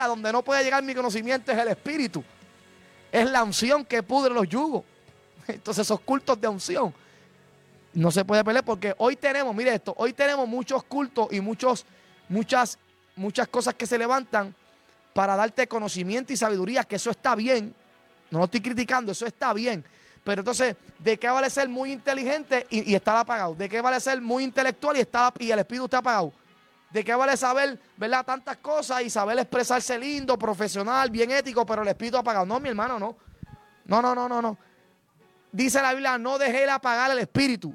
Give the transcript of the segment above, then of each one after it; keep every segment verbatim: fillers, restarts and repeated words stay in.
a donde no puede llegar mi conocimiento es el Espíritu. Es la unción que pudre los yugos. Entonces esos cultos de unción no se puede pelear porque hoy tenemos, mire esto, hoy tenemos muchos cultos y muchos, muchas, muchas cosas que se levantan para darte conocimiento y sabiduría, que eso está bien. No lo estoy criticando, eso está bien. Pero entonces, ¿de qué vale ser muy inteligente y, y estar apagado? ¿De qué vale ser muy intelectual y, estar, y el espíritu está apagado? ¿De qué vale saber, verdad, tantas cosas y saber expresarse lindo, profesional, bien ético, pero el espíritu apagado? No, mi hermano, no. No, no, no, no, no. Dice la Biblia, no dejé de apagar el espíritu.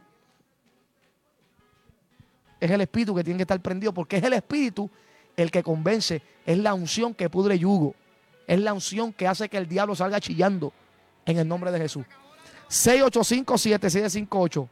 Es el espíritu que tiene que estar prendido, porque es el espíritu el que convence. Es la unción que pudre yugo. Es la unción que hace que el diablo salga chillando en el nombre de Jesús. seis ocho cinco, siete siete cinco ocho.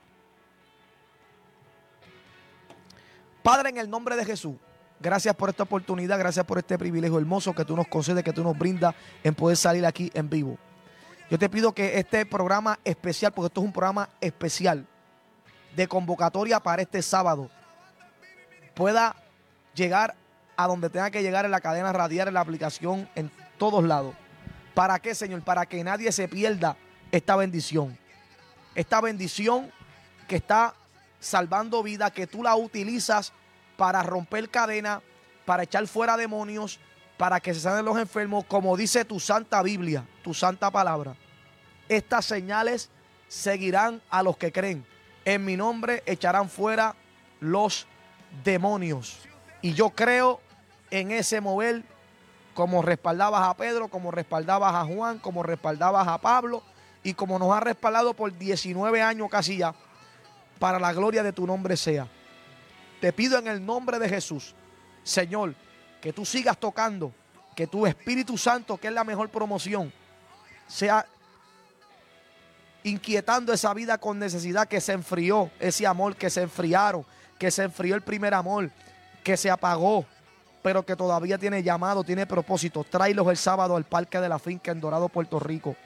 Padre, en el nombre de Jesús, gracias por esta oportunidad, gracias por este privilegio hermoso que tú nos concedes, que tú nos brindas en poder salir aquí en vivo. Yo te pido que este programa especial, porque esto es un programa especial de convocatoria para este sábado, pueda llegar a donde tenga que llegar en la cadena radial, en la aplicación, en todos lados. ¿Para qué, Señor? Para que nadie se pierda esta bendición. Esta bendición que está salvando vida, que tú la utilizas para romper cadenas, para echar fuera demonios, para que se sanen los enfermos, como dice tu santa Biblia, tu santa palabra. Estas señales seguirán a los que creen. En mi nombre echarán fuera los demonios. Y yo creo en ese mover, como respaldabas a Pedro, como respaldabas a Juan, como respaldabas a Pablo, y como nos ha respaldado por diecinueve años casi ya, para la gloria de tu nombre sea. Te pido en el nombre de Jesús, Señor, que tú sigas tocando, que tu Espíritu Santo, que es la mejor promoción, sea inquietando esa vida con necesidad, que se enfrió, ese amor que se enfriaron, que se enfrió el primer amor, que se apagó, pero que todavía tiene llamado, tiene propósito. Tráelos el sábado al Parque de la Finca en Dorado, Puerto Rico.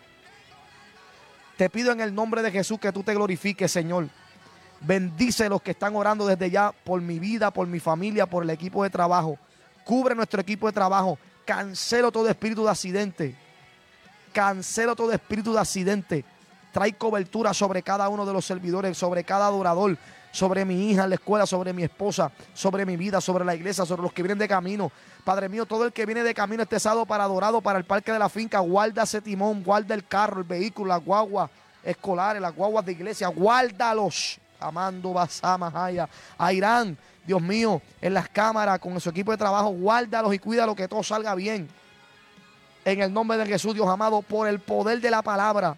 Te pido en el nombre de Jesús que tú te glorifiques, Señor. Bendice a los que están orando desde ya por mi vida, por mi familia, por el equipo de trabajo. Cubre nuestro equipo de trabajo. Cancelo todo espíritu de accidente. Cancelo todo espíritu de accidente. Trae cobertura sobre cada uno de los servidores, sobre cada adorador, sobre mi hija en la escuela, sobre mi esposa, sobre mi vida, sobre la iglesia, sobre los que vienen de camino. Padre mío, todo el que viene de camino este sábado para adorado, para el Parque de la Finca, guarda ese timón, guarda el carro, el vehículo, las guaguas escolares, las guaguas de iglesia, guárdalos. Amando Basama Jaya, a Irán, Dios mío, en las cámaras, con su equipo de trabajo, guárdalos y cuídalos, que todo salga bien. En el nombre de Jesús, Dios amado, por el poder de la palabra.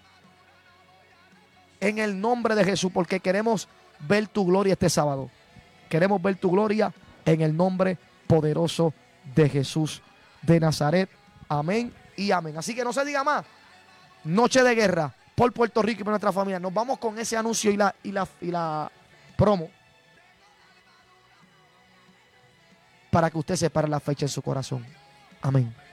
En el nombre de Jesús, porque queremos ver tu gloria este sábado. Queremos ver tu gloria en el nombre poderoso de Jesús de Nazaret. Amén y amén. Así que no se diga más. Noche de guerra por Puerto Rico y por nuestra familia. Nos vamos con ese anuncio y la, y la, y la promo para que usted separe la fecha en su corazón. Amén.